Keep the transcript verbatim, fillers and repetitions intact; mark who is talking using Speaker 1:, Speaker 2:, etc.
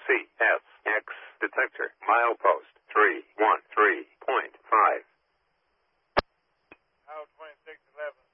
Speaker 1: C S X detector, milepost three one three point five.
Speaker 2: Tower twenty-six eleven.